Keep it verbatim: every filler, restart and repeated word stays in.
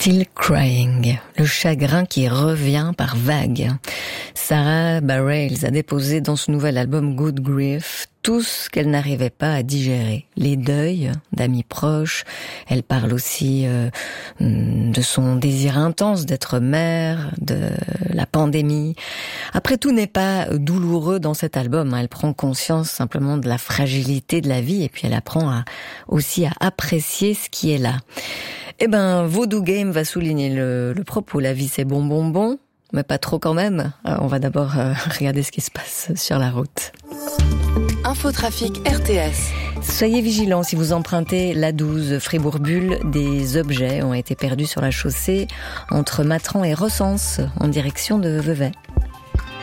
Still Crying, le chagrin qui revient par vagues. Sarah Bareilles a déposé dans ce nouvel album Good Grief tout ce qu'elle n'arrivait pas à digérer. Les deuils d'amis proches. Elle parle aussi euh, de son désir intense d'être mère, de la pandémie. Après, tout n'est pas douloureux dans cet album. Elle prend conscience simplement de la fragilité de la vie et puis elle apprend à, aussi à apprécier ce qui est là. Eh ben, Voodoo Game va souligner le, le propos. La vie, c'est bon, bon, bon, mais pas trop quand même. Alors, on va d'abord euh, regarder ce qui se passe sur la route. Infotrafic R T S. Soyez vigilants si vous empruntez l'A douze Fribourg-Bulle. Des objets ont été perdus sur la chaussée entre Matran et Recense en direction de Vevey.